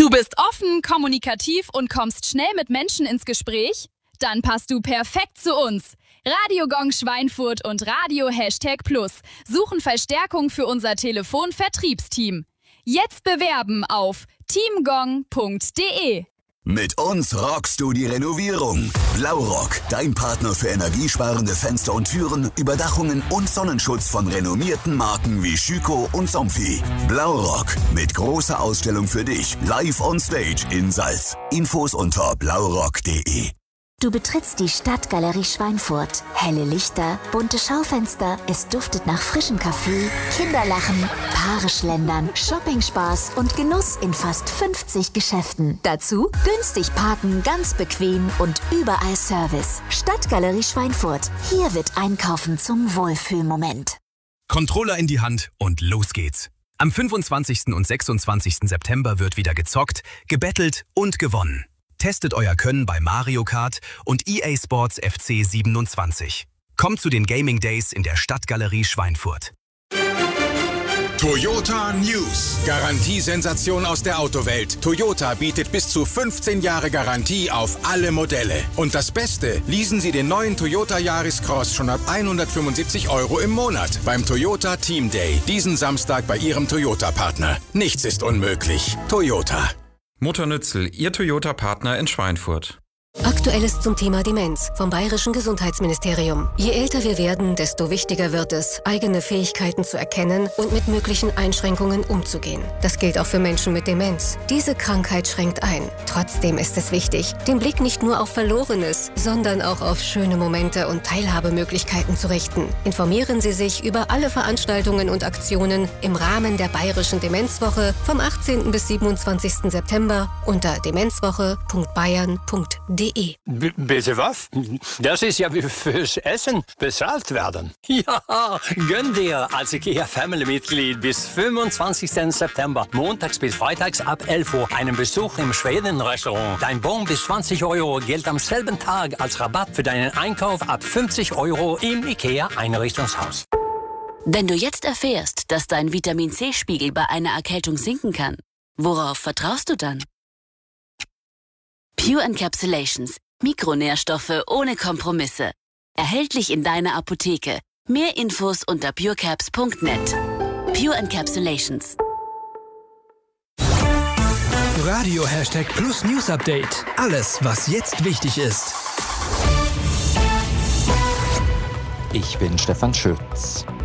Du bist offen, kommunikativ und kommst schnell mit Menschen ins Gespräch? Dann passt du perfekt zu uns. Radio Gong Schweinfurt und Radio #Plus suchen Verstärkung für unser Telefonvertriebsteam. Jetzt bewerben auf teamgong.de. Mit uns rockst du die Renovierung. Blaurock, dein Partner für energiesparende Fenster und Türen, Überdachungen und Sonnenschutz von renommierten Marken wie Schüco und Somfy. Blaurock, mit großer Ausstellung für dich, live on stage in Salz. Infos unter blaurock.de. Du betrittst die Stadtgalerie Schweinfurt. Helle Lichter, bunte Schaufenster, es duftet nach frischem Kaffee, Kinderlachen, Paare schlendern, Shopping-Spaß und Genuss in fast 50 Geschäften. Dazu günstig parken, ganz bequem und überall Service. Stadtgalerie Schweinfurt. Hier wird Einkaufen zum Wohlfühlmoment. Controller in die Hand und los geht's. Am 25. und 26. September wird wieder gezockt, gebettelt und gewonnen. Testet euer Können bei Mario Kart und EA Sports FC 27. Kommt zu den Gaming Days in der Stadtgalerie Schweinfurt. Toyota News. Garantiesensation aus der Autowelt. Toyota bietet bis zu 15 Jahre Garantie auf alle Modelle. Und das Beste, leasen Sie den neuen Toyota Yaris Cross schon ab 175 € im Monat beim Toyota Team Day. Diesen Samstag bei Ihrem Toyota-Partner. Nichts ist unmöglich. Toyota. Mutter Nützel, Ihr Toyota-Partner in Schweinfurt. Aktuelles zum Thema Demenz vom Bayerischen Gesundheitsministerium. Je älter wir werden, desto wichtiger wird es, eigene Fähigkeiten zu erkennen und mit möglichen Einschränkungen umzugehen. Das gilt auch für Menschen mit Demenz. Diese Krankheit schränkt ein. Trotzdem ist es wichtig, den Blick nicht nur auf Verlorenes, sondern auch auf schöne Momente und Teilhabemöglichkeiten zu richten. Informieren Sie sich über alle Veranstaltungen und Aktionen im Rahmen der Bayerischen Demenzwoche vom 18. bis 27. September unter demenzwoche.bayern.de. Bitte was? Das ist ja wie fürs Essen bezahlt werden. Ja, gönn dir als IKEA-Family-Mitglied bis 25. September, montags bis freitags ab 11 Uhr, einen Besuch im Schweden-Restaurant. Dein Bon bis 20 € gilt am selben Tag als Rabatt für deinen Einkauf ab 50 € im IKEA-Einrichtungshaus. Wenn du jetzt erfährst, dass dein Vitamin-C-Spiegel bei einer Erkältung sinken kann, worauf vertraust du dann? Pure Encapsulations. Mikronährstoffe ohne Kompromisse. Erhältlich in deiner Apotheke. Mehr Infos unter purecaps.net. Pure Encapsulations. Radio #Plus News Update. Alles, was jetzt wichtig ist. Ich bin Stefan Schütz.